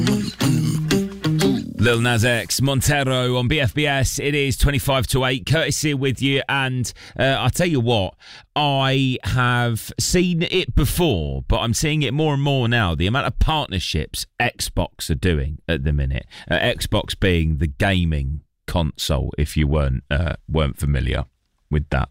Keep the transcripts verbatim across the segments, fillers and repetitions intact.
Lil Nas X, Montero on B F B S. It is twenty-five to eight. Curtis here with you. And uh, I'll tell you what, I have seen it before, but I'm seeing it more and more now. The amount of partnerships Xbox are doing at the minute. Uh, Xbox being the gaming console, if you weren't uh, weren't familiar with that.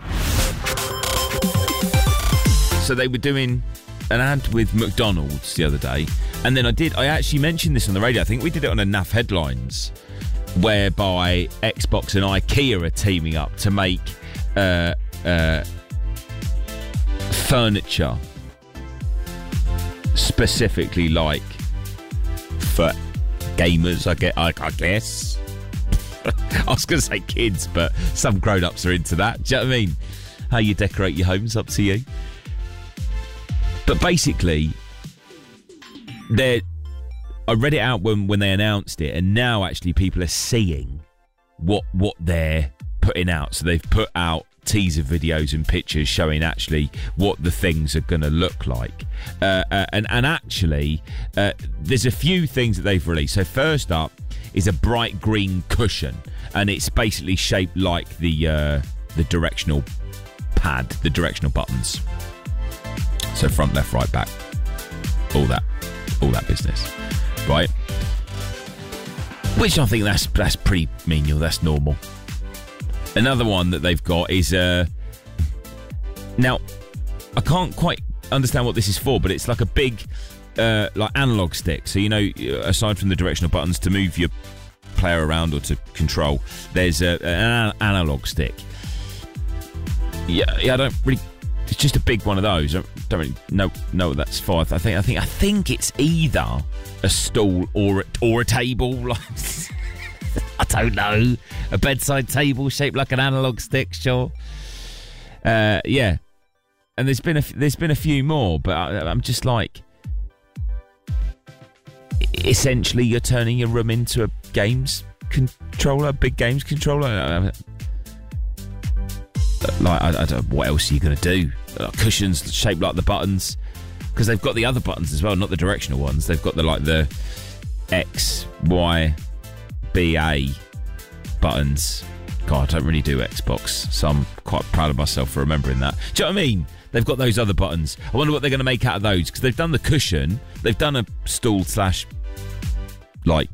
So they were doing an ad with McDonald's the other day, and then I did I actually mentioned this on the radio. I think we did it on a N A F Headlines, whereby Xbox and IKEA are teaming up to make uh, uh, furniture specifically like for gamers, I get I, I guess I was going to say kids, but some grown-ups are into that. Do you know what I mean? How you decorate your home's up to you. But basically, they I read it out when, when they announced it, and now actually people are seeing what what they're putting out. So they've put out teaser videos and pictures showing actually what the things are going to look like. Uh, uh, and, and actually, uh, there's a few things that they've released. So first up is a bright green cushion, and it's basically shaped like the uh, the directional pad, the directional buttons. So front, left, right, back, all that, all that business, right? Which I think that's that's pretty menial. That's normal. Another one that they've got is uh, now I can't quite understand what this is for, but it's like a big uh, like analog stick. So you know, aside from the directional buttons to move your player around or to control, there's a, an analog stick. Yeah, yeah, I don't really. It's just a big one of those. I don't really know, know what that's for. I think I think I think it's either a stool or a, or a table. I don't know. A bedside table shaped like an analog stick, sure. Uh, yeah, and there's been a there's been a few more, but I, I'm just like, essentially, you're turning your room into a games controller, big games controller. Like, I, I don't know, what else are you going to do? Uh, cushions shaped like the buttons, because they've got the other buttons as well, not the directional ones. They've got the like the X, Y, B, A buttons. God, I don't really do Xbox, so I'm quite proud of myself for remembering that. Do you know what I mean? They've got those other buttons. I wonder what they're going to make out of those, because they've done the cushion, they've done a stool slash like